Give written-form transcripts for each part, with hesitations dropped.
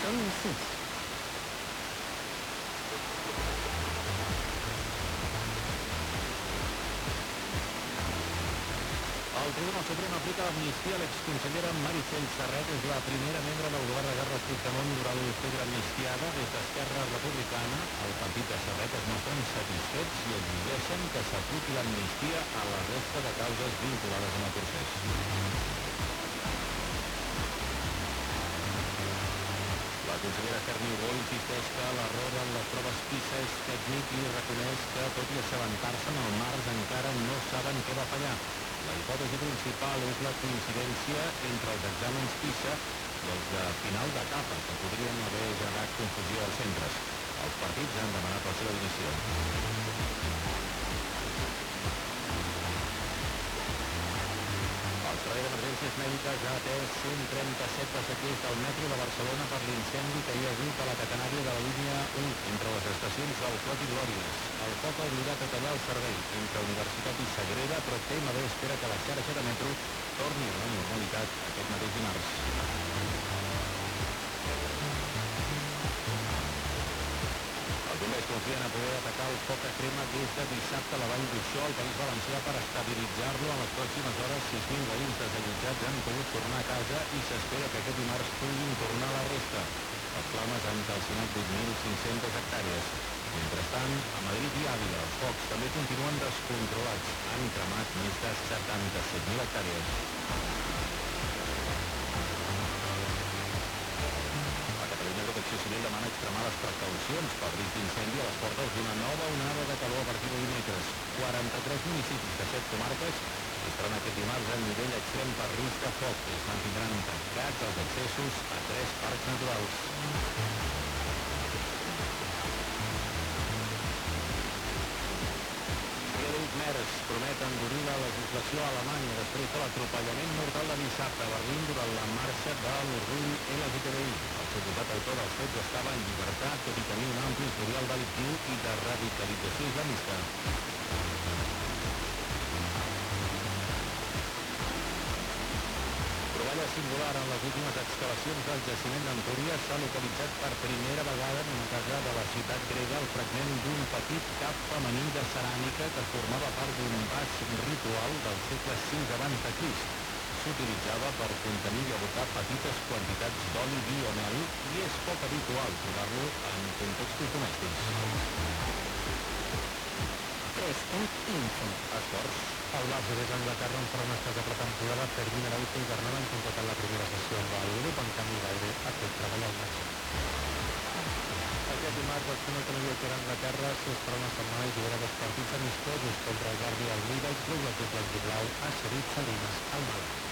incís. El Tribunal Suprem aplica l'amnistia a l'exconsellera Meritxell Serret. És la primera membre del govern de Carles Puigdemont durant l'octubre amnistiada. Des d'Esquerra Republicana, el partit de Serret es mostren satisfets i exigeixen que s'apliqui l'amnistia a la resta de causes vinculades amb el procés. La consellera Carniu insisteix que l'error en les proves PISA és tècnic i reconeix que, tot i assabentar-se en el març, encara no saben què va fallar. La hipòtesi principal és la coincidència entre els exàmens PISA i els de final d'etapa, que podrien haver generat confusió als centres. Els partits han demanat la seva dimissió. El servei d'emergències mèdiques ha atès 137 passatgers del metro de Barcelona per l'incendi que hi ha hagut a la catenària de la línia 1 entre les estacions del Clot i Glòries. El foc ha obligat a tallar el servei entre Universitat i Sagrera, però TMB espera que la xarxa de metro torni a la normalitat aquest mateix dimarts. Els bombers confien a poder atacar el foc que crema des de dissabte a la Vall d'Uixó, al País Valencià, per estabilitzar-lo. En les pròximes hores, 6.000 veïns desallotjats han pogut tornar a casa i s'espera que aquest dimarts puguin tornar a la resta. Les flames han calcinat 8.500 hectàrees. Mentrestant, a Madrid i Àvila, els focs també continuen descontrolats. Han cremat més de 77.000 hectàrees. Protecció Civil demana extremar les precaucions pel risc d'incendi a les portes d'una nova onada de calor a partir de dimecres. 43 municipis de 7 comarques estaran aquest dimarts en nivell extrem per risc de foc. Es mantindran tancats els accessos a 3 parcs naturals. Mers promet endurir la legislació a Alemanya després de l'atropellament mortal de dissabte a Berlín durant la marxa de l'orgull LGTBI. El suposat autor dels fets estava en llibertat, tot i tenir un ampli historial delictiu i de radicalització islamista. Troballa singular en les últimes excavacions del jaciment d'Empúries. S'ha localitzat per primera vegada en una casa de la ciutat grega el fragment d'un petit cap femení de ceràmica que formava part d'un vas ritual del segle VI abans de Crist. S'utilitzava per contenir i abocar petites quantitats d'oli, vi o mel i és poc habitual trobar-lo en contextos domèstics. Info. Esports. El Barça des d'Anglaterra en farà un estat de pretemporada. Fermín Araujo i Bernal han completat la primera sessió amb el grup, en canvi Gaire ha fet treballar el matx. Aquest dimarts l'Arsenal que no viatjarà a Anglaterra s'estarà una setmana i jugarà 2 partits amistosos contra el Derby al Lleida i Club Equip Blanquiblau ha cedit Salinas al Màlaga.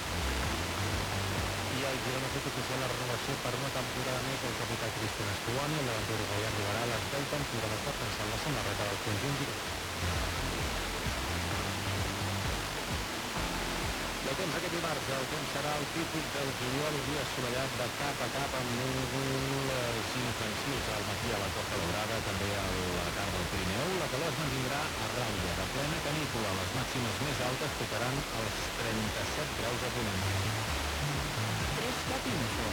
I el Girona ha fet oficial la renovació per una temporada més del capità Cristian Estuani. El davanter uruguaià arribarà a les 10 temporades defensant la samarreta del conjunt girona. El temps aquest dimarts, el temps serà el típic del juliol, un dia assolellat de cap a cap amb núvols inofensius al matí a la Costa Daurada, també a la tarda al Pirineu. La calor es mantindrà a ratlla, de plena canícula. Les màximes més altes tocaran els 37 graus a Ponent. Info.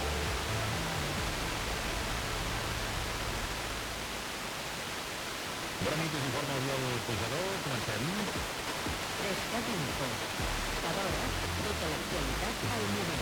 Bona nit, us informa Oriol Pujador. Comencem. Info. Cada hora, tota l'actualitat al moment.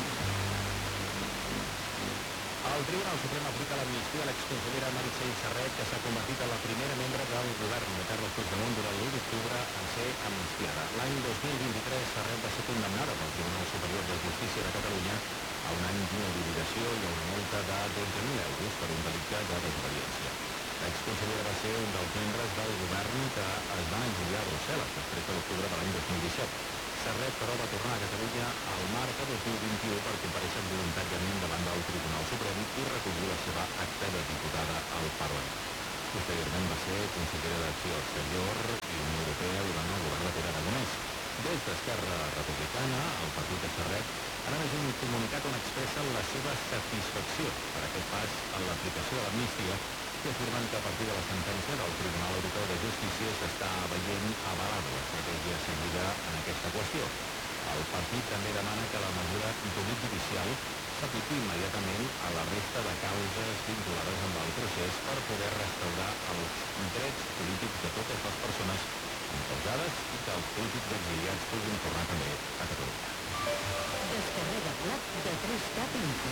El Tribunal Suprem aplica l'amnistia a l'exconsellera Meritxell Serret, que s'ha convertit en la primera membre del govern de Carles Puigdemont durant l'1 d'octubre en ser amnistiada. L'any 2023, Serret va ser condemnada pel Tribunal Superior de Justícia de Catalunya a un any d'inhabilitació i a una multa de 12.000 euros per un delicte de desobediència. L'exconsellera va ser un dels membres del govern que es van exiliar a Brussel·les després de l'octubre de l'any 2017. Serret, però, va tornar a Catalunya al març de 2021 per comparèixer voluntàriament davant del Tribunal Suprem i recollir la seva acta de diputada al Parlament. Posteriorment va ser consellera d'Acció Exterior i Unió Europea durant el govern de Pere Aragonès. Des d'Esquerra Republicana, el partit de Serret, han emès un comunicat on expressen la seva satisfacció per aquest pas en l'aplicació de l'amnistia, i afirmen que a partir de la sentència del Tribunal Europeu de Justícia s'està veient avalada l'estratègia seguida en aquesta qüestió. El partit també demana que la mesura d'oblit judicial s'apliqui immediatament a la resta de causes vinculades amb el procés per poder restaurar els drets polítics de totes les persones encausades i que els polítics exiliats puguin tornar també a Catalunya. Descarrega Blat de 3CAT Info.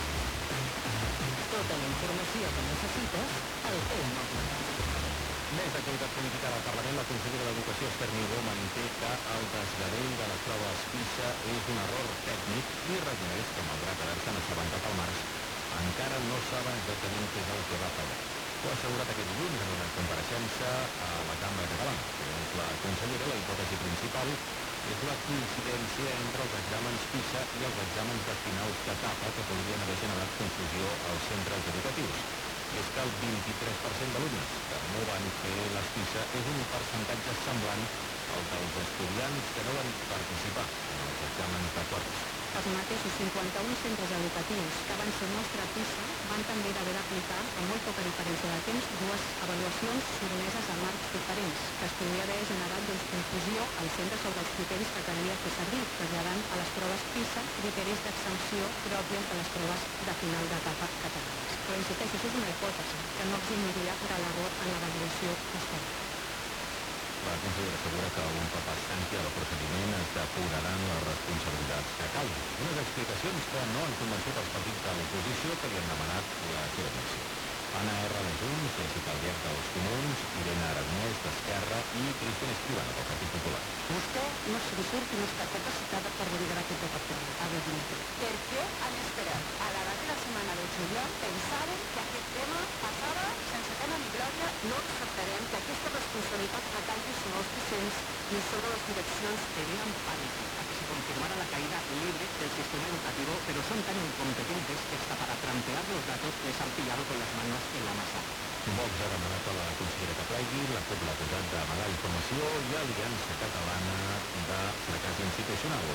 Tota la informació que necessites al teu mòbil. Més actualitat política del Parlament, la consellera d'Educació, Esther Niubó, manté que el desgavell de les proves PISA és un error tècnic i reconeix que, malgrat haver-se'n assabentat al març, encara no saben exactament què és el que va fallar. Ho ha assegurat aquest dilluns en una compareixença a la Cambra Catalana. Segons la consellera, la hipòtesi principal és la coincidència entre els exàmens PISA i els exàmens de finals d'etapa que podrien haver generat confusió als centres educatius. És que el 23% d'alumnes que no van fer les PISA és un percentatge semblant al dels estudiants que no van participar en els exàmens de quarts. Els mateixos 51 centres educatius que van ser mostra PISA van també d'haver d'aplicar, amb molt poca diferència de temps, dues avaluacions sotmeses a marcs diferents, que es podria haver generat confusió al centre sobre els criteris que calia fer servir, traslladant a les proves PISA criteris d'exempció pròpies de les proves de final d'etapa catalanes. Però insisteixo, això és una hipòtesi que no eximiria de l'error en la valoració posterior. La consellera assegura que un cop es tanqui el procediment es depuraran les responsabilitats que calgui. Unes explicacions que no han convençut els partits de l'oposició que li han demanat la seva admissió. Anna R. de Junts, Jessica Albiach dels Comuns, Irene Aragonès d'Esquerra i Cristian Escribano del Partit Popular. Vostè no se li surt i no està capacitada per liderar aquest departament, ha de dir. Per què han esperat a la darrera setmana de juliol? Pensaven que aquest tema passava sense pena ni glòria. No acceptarem que aquesta responsabilitat recaigui sobre els docents i sobre les direccions. Tenían pánico a que se confirmara la caída libre del sistema educativo, pero son tan incompetentes que hasta para trampear los datos les han pillado con las manos en la masa. Vox ha demanat a la consellera que plegui, la CUP l'ha acusat d'amagar informació i Aliança Catalana de fracàs institucional.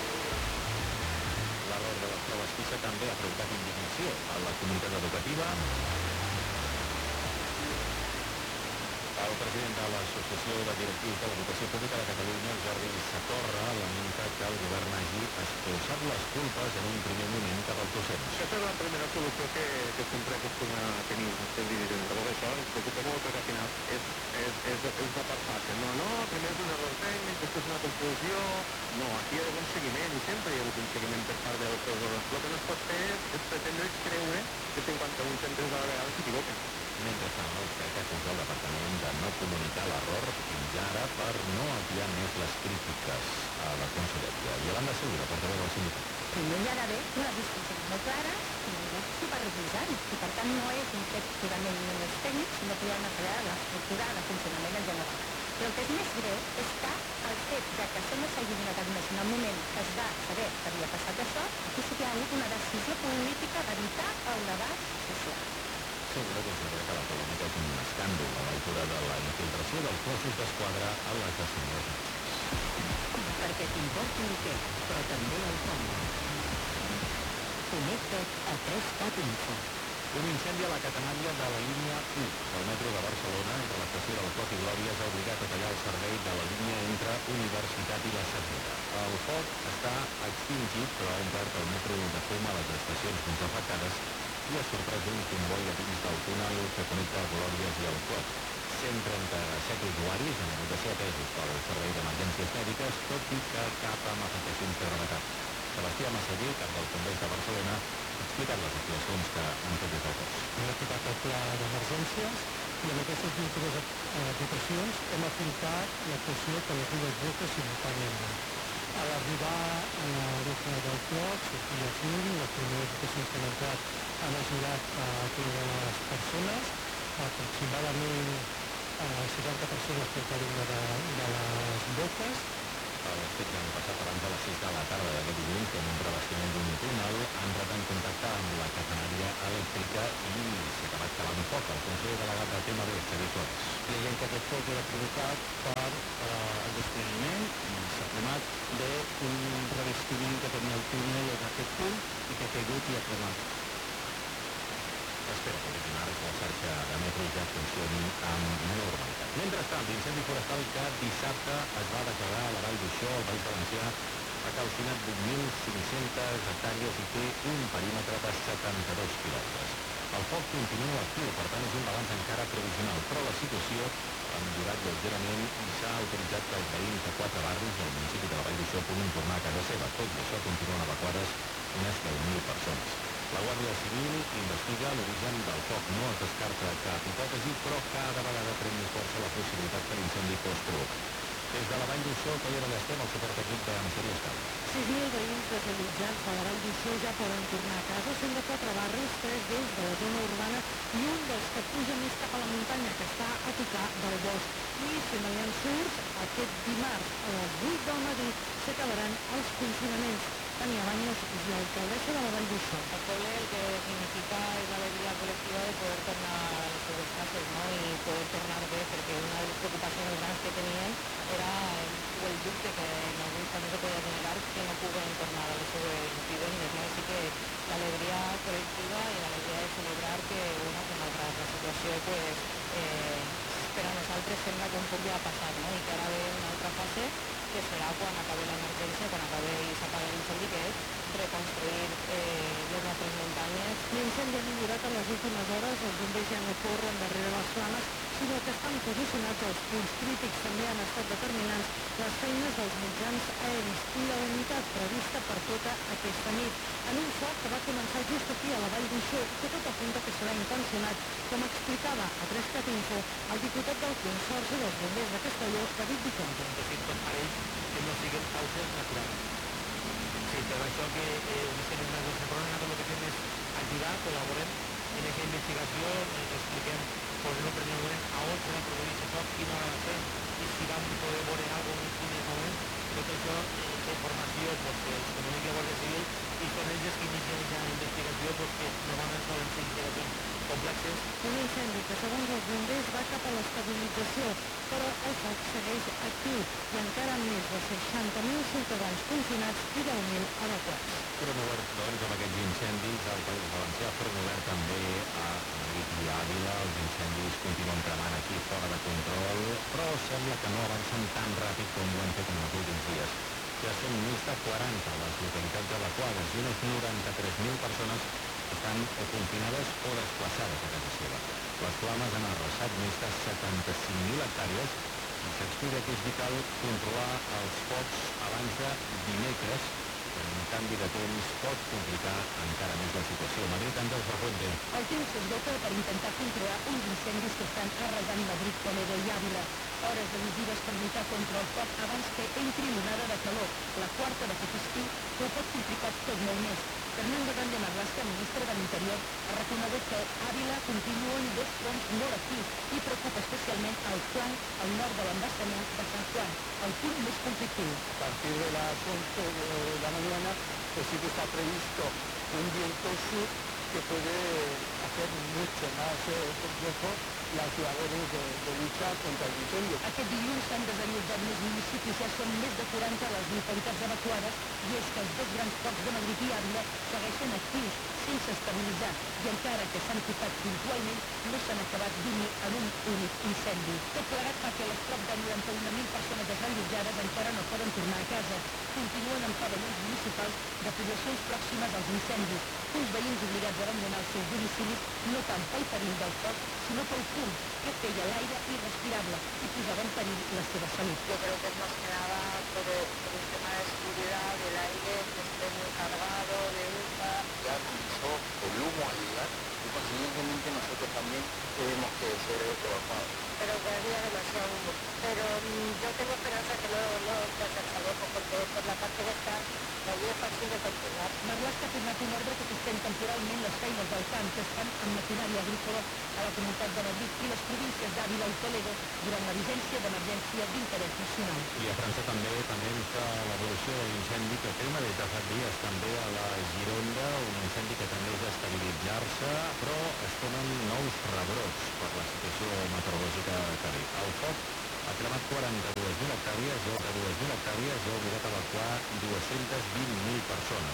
L'error de les proves PISA també ha provocat indignació a la comunitat educativa. El president de l'Associació de Directius de l'Educació Pública de Catalunya, Jordi Satorra, lamenta que el govern hagi expulsat les culpes en un primer moment cap als docents. Aquesta és la primera solució que sempre acostuma a tenir els dirigents. Llavors això ens preocupa molt perquè al final és una part fàcil. No, primer és un error tècnic, després una confusió. No, aquí hi ha un seguiment i sempre hi ha hagut un seguiment per part dels professors. El que no es pot fer és pretendre creure que 51 centres a la vegada s'equivoquen. Mentrestant, el CEC acusa el departament de no comunicar l'error fins ara per no atiar més les crítiques a la conselleria. Yolanda Segura, portaveu del sindicat. Primer hi ha d'haver unes instruccions molt clares i no supervisant, i per tant no és un fet purament només tècnic, sinó que hi ha una fallada de l'estructura de funcionament en general. Però el que és més greu és que el fet de que això no s'hagi donat més en el moment que es va saber que havia passat això, aquí sí que hi ha hagut una decisió política d'evitar el debat social. Segura considera que la polèmica és un escàndol a l'altura de la infiltració dels Mossos d'Esquadra a les assemblées. Perquè t'importi el què, però també el com. Connecta't a 3CAT Info. Un incendi a la catenària de la línia 1 del metro de Barcelona, entre l'estació del Clot i Glòries, ha obligat a tallar el servei de la línia entre Universitat i la Sagrera. El foc està extingit, però ha omplert el metro de fum a les estacions més afectades i ha sorprès un comboi a dins del túnel que connecta Glòries i el Clot. 137 usuaris han hagut de ser atesos pel servei d'emergències mèdiques, tot i que cap amb afectacions de gravetat. Sebastià Massaller, cap dels bombers de Barcelona, ha explicat les actuacions que han fet des del cos. Hem activat el pla d'emergències i en aquestes últimes dotacions hem aplicat l'actuació per les dues boques simultàniament. A l'arribar a la boca del Clot, sortia fum, les primeres dotacions que han entrat han ajudat a totes les persones, aproximadament 70 persones per cada una de les boques. Els fets han passat abans de les 6 de la tarda d'aquest dilluns, que en un revestiment d'un túnel ha entrat en contacte amb la catenària elèctrica i s'ha acabat calant foc. El conseller delegat del tema de Xavier Flores. Creiem que aquest foc era provocat per el despreniment i s'ha cremat d'un revestiment que tenia el túnel en aquest punt i que ha caigut i ha cremat. S'espera que dimarts la xarxa de metro ja funcioni amb normalitat. Mentrestant, l'incendi forestal que dissabte es va declarar a la Vall d'Uixó, al País Valencià, ha s'ha calcinat 8.500 hectàrees i té un perímetre de 72 quilòmetres. El foc continua actiu, per tant és un balanç encara provisional, però la situació ha millorat lleugerament i s'ha autoritzat que els veïns de 4 barris del municipi de la Vall d'Uixó puguin tornar a casa seva. Tot i això continuen evacuades unes 10.000 persones. La Guàrdia Civil investiga l'origen del foc. No es descarta cap hipòtesi, però cada vegada pren més força la possibilitat que l'incendi fos provocat. Des de la Vall d'Uixó, Calle Ballester, el supertècnic de Misèria Escala. 6.000 veïns desallotjats de la Vall d'Uixó ja poden tornar a casa. Són de 4 barris, 3 d'ells de la zona urbana i un dels que puja més cap a la muntanya, que està a tocar del bosc. I si no hi ha surts, aquest dimarts a les 8 del matí s'acabaran els confinaments. Tania Baños és l'alcaldessa de la Vall d'Uixó. El pueblo el que significa es la alegría colectiva de poder tornar a les seves cases, ¿no? Y poder tornar bé, perquè una de les preocupacions grans que tenien era el dubte que en alguns també se podia generar que no puguen tornar a les seves vivendes, ¿no? Així que l'alegria col·lectiva i l'alegria de celebrar que, bueno, que malgrat la situació, pues, per a nosaltres sembla que un poc ja ha passat, no? I que ara ve una altra fase que serà quan acabi l'emergència, quan acabi i s'apaga l'incendi, que és reconstruir les nostres muntanyes. L'incendi ha millorat en les últimes hores, els bombers ja no corren darrere les flames, sinó que estan posicionats als punts crítics. També han estat determinants les feines dels mitjans aeris i la unitat prevista per tota aquesta nit. En un foc que va començar just aquí a la Vall d'Uixó, que tot apunta que serà intencionat, com explicava a 3CAT Info el diputat del Consorci dels Bombers de Castelló, David Vicente. 200 parells que no siguin causes naturals. Sí, per això que estem en el programa tot el que fem és ajudar, col·laborem en aquesta investigació, expliquem, posem per un moment a on s'ha de produir aquest foc, quina hora va ser, i si vam poder veure alguna cosa en quin moment. Tot això, aquesta informació, que es comunica a Guàrdia Civil i són ells que inicien ja la investigació, que normalment solen ser investigacions complexes. Un incendi que, segons els bombers, va cap a l'estabilització, però el foc segueix actiu i encara amb més de 60.000 ciutadans confinats i 10.000 evacuats. Front obert, doncs, amb aquests incendis al País Valencià, front obert també a Madrid i Àvila. Els incendis continuen cremant aquí fora de control, però sembla que no avancen tan ràpid com ho han fet en els últims dies. Ja són més de 40 les localitats evacuades i unes 93.000 persones estan o confinades o desplaçades a casa seva. Les flames han arrasat més de 75.000 hectàrees i s'explica que és vital controlar els focs abans de dimecres. Un canvi de temps pot complicar encara més la situació. Madrid, Àngels Refonte. El temps s'esgota per intentar controlar uns incendis que estan arrasant Madrid, Toledo i Àvila. Hores decisives per lluitar contra el foc abans que entri l'onada de calor, la quarta d'aquest estiu, que ho pot complicar tot molt més. Fernando Grande Marlaska, ministre de l'Interior, ha reconegut que Àvila continuen dos fronts molt actius i preocupa especialment el flanc al nord de l'embassament de San Juan, el punt més conflictiu. A partir de las 11 de la mañana, pues sí que está previsto un viento sur que puede hacer mucho más complejo las labores de lucha contra el incendio. Aquest dilluns s'han desallotjat més municipis, ja són més de 40 les localitats evacuades, i és que els dos grans focs de Madrid i Àvila segueixen actius, sense estabilitzar, i encara que s'han tocat puntualment, no s'han acabat d'unir en un únic incendi. Tot plegat fa que les prop de 91.000 persones desallotjades encara no poden tornar a casa. Continuen en pavellons municipals de poblacions pròximes als incendis, uns veïns obligats a abandonar els seus domicilis no tant pel perill del foc, sinó pel fum, que feia l'aire irrespirable i posava en perill la seva salut. Yo creo que es más que nada por el tema de seguridad del aire, que esté muy cargado, de humo. Ya comenzó el humo a llegar y consiguientemente nosotros también tenemos que ser evacuados. Pero que había demasiado humo. Pero yo tengo esperanza que no pase hasta luego, porque por la parte que está, la vida es fácil de continuar. Marlaska ha firmat un ordre que suspèn temporalment les feines del camp que es fan amb maquinària agrícola a la Comunitat de Madrid i les províncies d'Àvila i Toledo durant la vigència d'emergència d'interès nacional. I a França també pendents de l'evolució de l'incendi que crema des de fa dies també a la Gironda, un incendi que tendeix a estabilitzar-se, però es temen nous rebrots per la situació meteorològica que ve. El foc ha cremat 42.000 hectàrees i ha obligat a evacuar 220.000 persones.